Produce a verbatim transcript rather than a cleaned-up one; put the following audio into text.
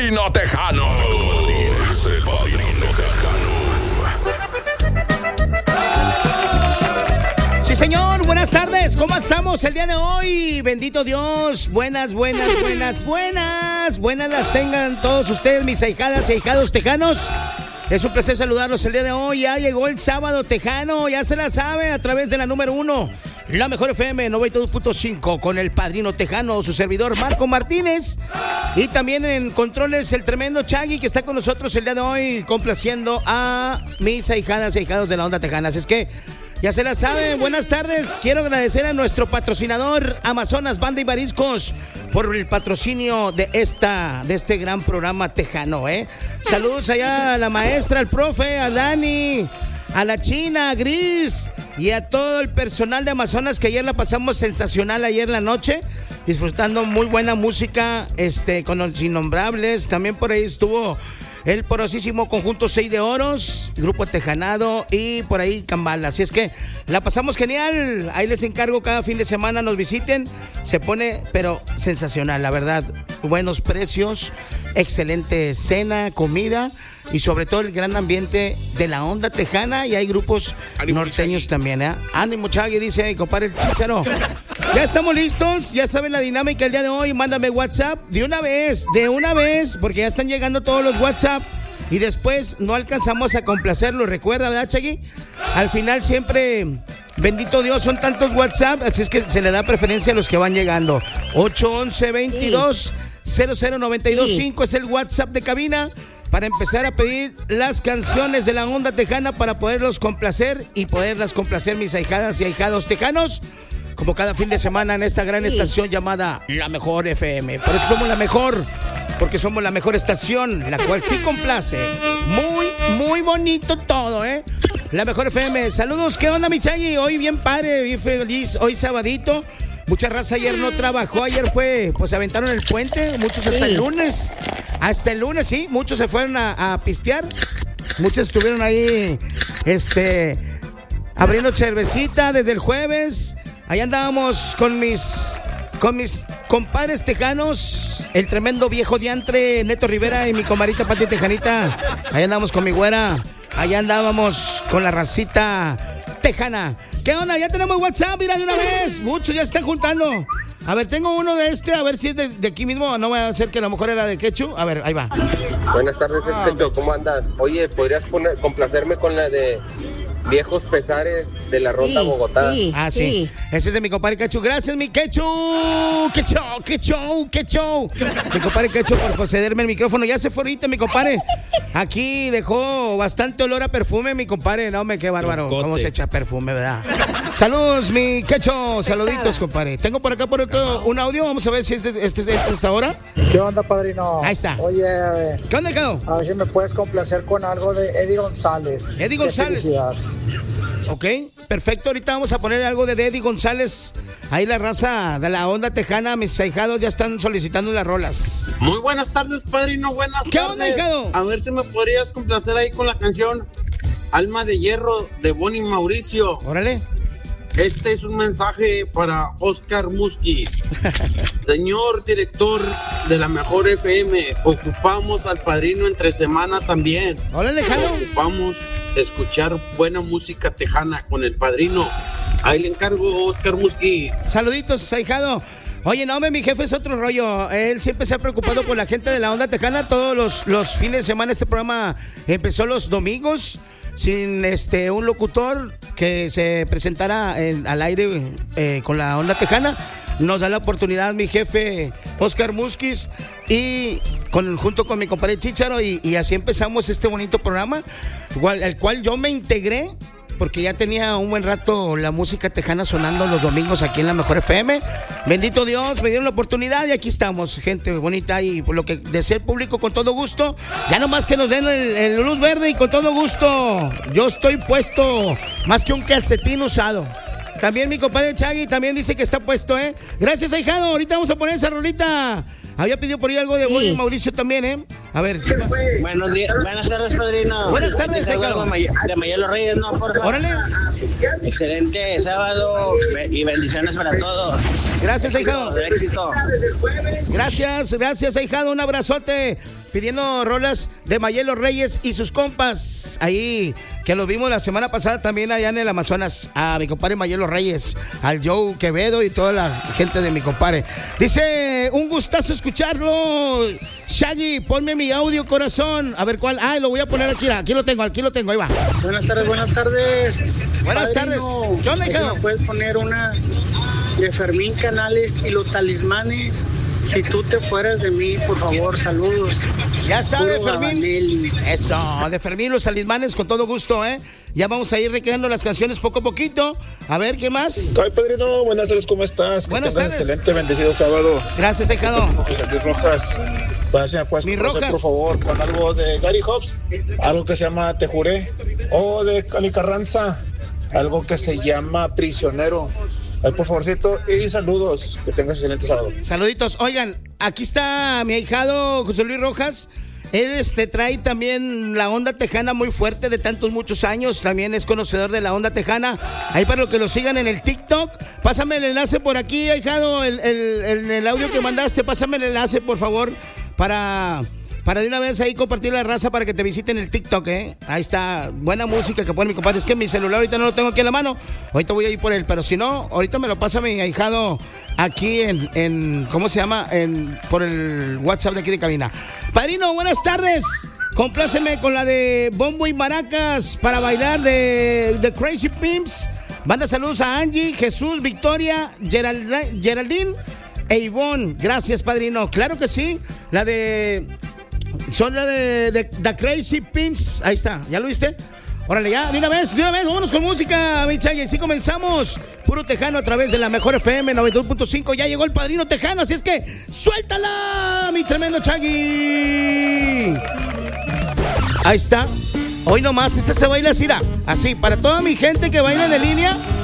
Padrino Tejano. Es el Padrino Tejano. Sí, señor, buenas tardes. ¿Cómo estamos el día de hoy? Bendito Dios. Buenas, buenas, buenas, buenas. Buenas las tengan todos ustedes, mis ahijadas y ahijados tejanos. Es un placer saludarlos el día de hoy. Ya llegó el sábado tejano, ya se la sabe, a través de la número uno, la mejor F M noventa y dos punto cinco, con el Padrino Tejano, su servidor Marco Martínez. Y también en controles el tremendo Chagui, que está con nosotros el día de hoy, complaciendo a mis ahijadas y ahijados de la onda tejana. Así es que ya se la saben, buenas tardes. Quiero agradecer a nuestro patrocinador Amazonas Banda y Mariscos por el patrocinio de esta de este gran programa tejano, ¿eh? Saludos allá a la maestra, al profe, a Dani, a la China, a Gris y a todo el personal de Amazonas, que ayer la pasamos sensacional ayer en la noche, disfrutando muy buena música, este, con los innombrables. También por ahí estuvo el porosísimo conjunto seis de Oros, Grupo Tejanado y por ahí Cambala. Así es que la pasamos genial. Ahí les encargo, cada fin de semana nos visiten. Se pone, pero sensacional, la verdad. Buenos precios, excelente cena, comida y sobre todo el gran ambiente de la onda tejana. Y hay grupos Ánimo norteños Chagui. También, ¿eh? Ánimo Chagui, dice mi compadre el Chícharo. Ya estamos listos, ya saben la dinámica el día de hoy. Mándame WhatsApp de una vez, de una vez, porque ya están llegando todos los WhatsApp y después no alcanzamos a complacerlo. Recuerda, ¿verdad, Chagui? Al final siempre, bendito Dios, son tantos WhatsApp, así es que se le da preferencia a los que van llegando. ocho once veintidós cero cero noventa y dos cinco es el WhatsApp de cabina para empezar a pedir las canciones de la onda tejana, para poderlos complacer y poderlas complacer mis ahijadas y ahijados tejanos, como cada fin de semana en esta gran sí. estación llamada La Mejor F M. Por eso somos la mejor, porque somos la mejor estación, la cual sí complace. Muy, muy bonito todo, ¿eh? La Mejor F M. Saludos, ¿qué onda, mi Chagui? Hoy bien padre, bien feliz, hoy sabadito. Mucha raza ayer no trabajó, ayer fue, pues se aventaron el puente, muchos hasta sí. el lunes. Hasta el lunes, sí, muchos se fueron a, a pistear. Muchos estuvieron ahí, este, abriendo cervecita desde el jueves. Ahí andábamos con mis con mis compadres tejanos, el tremendo viejo diantre Neto Rivera y mi comadrita Pati Tejanita. Ahí andábamos con mi güera, ahí andábamos con la racita tejana. ¿Qué onda? Ya tenemos WhatsApp, mira de una vez. Muchos ya se están juntando. A ver, tengo uno de este, a ver si es de, de aquí mismo. No voy a hacer que a lo mejor era de Quechu. A ver, ahí va. Buenas tardes, ah, Quechu, ¿cómo andas? Oye, ¿podrías poner, complacerme con la de Viejos Pesares de la Ronda sí, Bogotá? Sí, ah, sí. sí. Ese es de mi compadre Quechu. Gracias, mi Quechu. Quechu, Quechu, Quechu. Mi compadre Quechu por concederme el micrófono. Ya se fue ahorita, mi compadre. Aquí dejó bastante olor a perfume, mi compadre. No, me qué bárbaro. Cote. ¿Cómo se echa perfume, verdad? Saludos, mi Quechu. Saluditos, compadre. Tengo por acá por otro, un audio. Vamos a ver si este, este es de esta hora. ¿Qué onda, padrino? Ahí está. Oye, a ver. ¿Qué onda, Cado? A ver si me puedes complacer con algo de Eddie González. Eddie González. Ok, perfecto. Ahorita vamos a poner algo de Eddie González. Ahí la raza de la onda tejana, mis ahijados ya están solicitando las rolas. Muy buenas tardes, padrino. Buenas ¿Qué tardes. onda, hijado? A ver si me podrías complacer ahí con la canción Alma de Hierro de Bonnie Mauricio. Órale. Este es un mensaje para Oscar Musquiz. Señor director de la Mejor F M, ocupamos al padrino entre semana también. Órale, hijado. Ocupamos escuchar buena música tejana con el padrino. Ahí le encargo, Oscar Musquiz. Saluditos, ahijado. Oye, no, mi jefe es otro rollo. Él siempre se ha preocupado por la gente de la onda tejana. Todos los, los fines de semana este programa empezó los domingos sin este un locutor que se presentara en, al aire eh, con la onda tejana. Nos da la oportunidad mi jefe Oscar Musquiz y con, junto con mi compadre Chícharo y, y así empezamos este bonito programa, igual, el cual yo me integré porque ya tenía un buen rato la música tejana sonando los domingos aquí en la Mejor F M. Bendito Dios, me dieron la oportunidad y aquí estamos, gente bonita, y por lo que desea el público, con todo gusto, ya nomás que nos den el, el luz verde y con todo gusto, yo estoy puesto más que un calcetín usado. También mi compadre Chagui también dice que está puesto, ¿eh? Gracias, ahijado. Ahorita vamos a poner esa rolita. Había pedido por ahí algo de Bonnie sí. Mauricio también, ¿eh? A ver. Buenos días, buenas tardes, padrino. Buenas tardes, ahijado. De Mayelo Reyes, ¿no? Por favor. Órale. Excelente sábado y bendiciones para todos. Gracias, ahijado. Éxito. Gracias, gracias, ahijado. Un abrazote. pidiendo rolas de Mayelo Reyes y sus compas. Ahí, que lo vimos la semana pasada también allá en el Amazonas. A mi compadre Mayelo Reyes, al Joe Quevedo y toda la gente de mi compadre. Dice, un gustazo escucharlo. Shaggy, ponme mi audio, corazón. A ver cuál. Ah, lo voy a poner aquí. Aquí lo tengo, aquí lo tengo. Ahí va. Buenas tardes, buenas tardes. Buenas Padrino, tardes. ¿Qué onda, hija? ¿Me puedes poner una de Fermín Canales y los Talismanes? Si tú te fueras de mí, por favor, saludos. Ya está, Puro de Fermín. Gabanelli. Eso, de Fermín, los Talismanes, con todo gusto, ¿eh? Ya vamos a ir recreando las canciones poco a poquito. A ver, ¿qué más? Ay, padrino, buenas tardes, ¿cómo estás? Buenas Que tengas tardes. Excelente, bendecido sábado. Gracias, hijado. Mis rojas. Para si me puedes Mis complacer, rojas. por favor, con algo de Gary Hobbs, algo que se llama Te Juré, o de Cali Carranza, algo que se llama Prisionero. Ay, por favorcito, y saludos. Que tengas excelente sábado. Saluditos. Oigan, aquí está mi ahijado José Luis Rojas. Él este, trae también la onda tejana muy fuerte de tantos muchos años. También es conocedor de la onda tejana. Ahí para los que lo sigan en el TikTok. Pásame el enlace por aquí, ahijado. El, el, el, el audio que mandaste, pásame el enlace, por favor. Para, para de una vez ahí compartir la raza para que te visiten el TikTok, ¿eh? Ahí está. Buena música que pone mi compadre. Es que mi celular ahorita no lo tengo aquí en la mano. Ahorita voy a ir por él. Pero si no, ahorita me lo pasa mi ahijado aquí en, en ¿cómo se llama? En, por el WhatsApp de aquí de cabina. Padrino, buenas tardes. Compláceme con la de Bombo y Maracas para bailar de, de Crazy Pimps. Manda saludos a Angie, Jesús, Victoria, Gerald, Geraldine e Ivonne. Gracias, padrino. Claro que sí. La de... Son la de, de The Crazy Pimps. Ahí está. ¿Ya lo viste? Órale, ya, de una vez, de una vez, vámonos con música, mi Chagui. Sí comenzamos, puro tejano a través de la mejor F M noventa y dos punto cinco. Ya llegó el padrino tejano, así es que suéltala, mi tremendo Chagui. Ahí está. Hoy nomás, este se baila así, así, para toda mi gente que baila en línea.